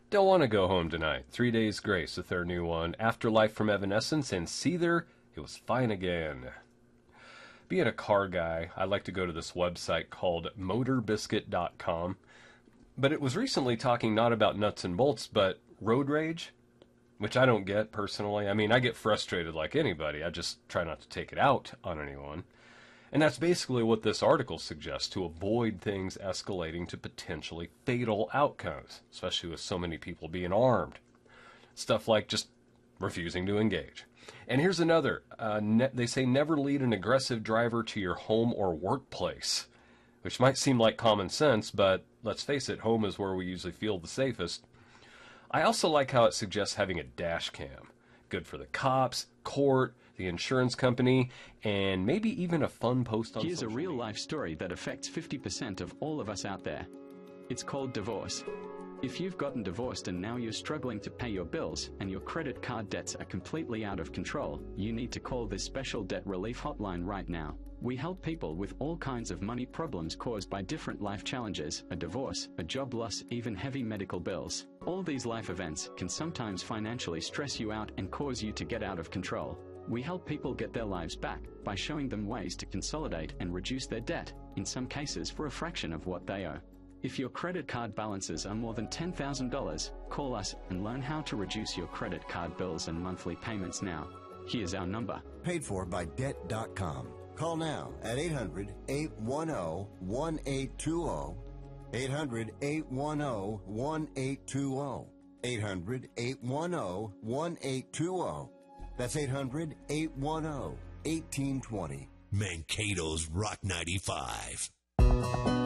Don't Want to Go Home Tonight, 3 Days Grace with their new one, Afterlife from Evanescence, and Seether, It Was Fine Again. Being a car guy, I like to go to this website called MotorBiscuit.com, but it was recently talking not about nuts and bolts, but road rage, which I don't get personally. I mean, I get frustrated like anybody. I just try not to take it out on anyone. And that's basically what this article suggests, to avoid things escalating to potentially fatal outcomes, especially with so many people being armed. Stuff like just refusing to engage. And here's another. They say never lead an aggressive driver to your home or workplace, which might seem like common sense, but let's face it, home is where we usually feel the safest. I also like how it suggests having a dash cam. Good for the cops, court, the insurance company, and maybe even a fun post on Here's social a real media. life story that affects 50% of all of us out there. It's called divorce. If you've gotten divorced and now you're struggling to pay your bills and your credit card debts are completely out of control, you need to call this special debt relief hotline right now. We help people with all kinds of money problems caused by different life challenges, a divorce, a job loss, even heavy medical bills. All these life events can sometimes financially stress you out and cause you to get out of control. We help people get their lives back by showing them ways to consolidate and reduce their debt, in some cases for a fraction of what they owe. If your credit card balances are more than $10,000, call us and learn how to reduce your credit card bills and monthly payments now. Here's our number. Paid for by Debt.com. Call now at 800-810-1820. 800-810-1820. 800-810-1820. That's 800-810-1820. Mankato's Rock 95.